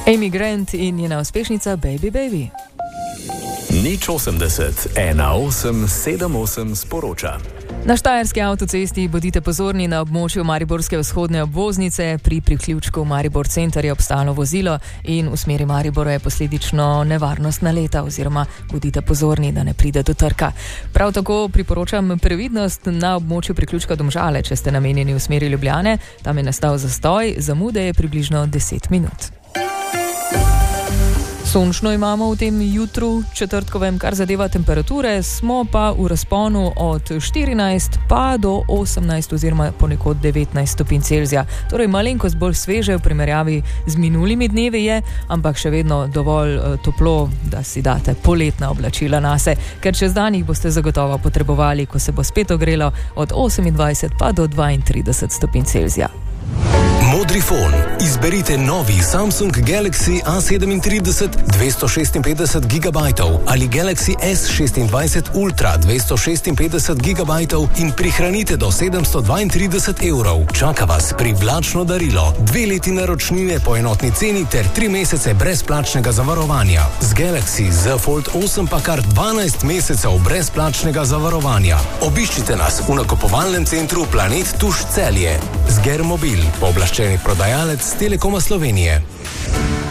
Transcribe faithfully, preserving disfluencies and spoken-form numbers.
Amy Grant in njena uspešnica Baby Baby. Nič osemdeset, ena osem, sedem osem sporoča. Na štajerski avtocesti bodite pozorni na območju Mariborske vzhodne obvoznice. Pri priključku Maribor Center je obstalo vozilo in v smeri Maribora je posledično nevarnost naleta oziroma bodite pozorni, da ne pride do trka. Prav tako priporočam previdnost na območju priključka Domžale, če ste namenjeni v smeri Ljubljane. Tam je nastal zastoj, zamude je približno deset minut. Sončno imamo v tem jutru četrtkovem, kar zadeva temperature, smo pa v razponu od štirinajst pa do osemnajst oziroma ponekod devetnajst stopinj Celzija. Torej malenkost bolj sveže v primerjavi z minulimi dnevi je, ampak še vedno dovolj uh, toplo, da si date poletna oblačila nase, ker čez dan jih boste zagotovo potrebovali, ko se bo spet ogrelo od osemindvajset pa do dvaintrideset stopinj Celzija. Modri fon. Izberite novi Samsung Galaxy A sedemintrideset dvesto šestinpetdeset gigabajtov ali Galaxy S šestindvajset Ultra dvesto šestinpetdeset gigabajtov in prihranite do sedemsto dvaintrideset evrov. Čaka vas privlačno darilo, dve leti naročnine po enotni ceni ter tri mesece brezplačnega zavarovanja. Z Galaxy Z Fold osem pa kar dvanajst mesecev brezplačnega zavarovanja. Obiščite nas v nakupovalnem centru Planet Tuš Celje. Zger Mobil, pooblaščeni prodajalec Telekoma Slovenije.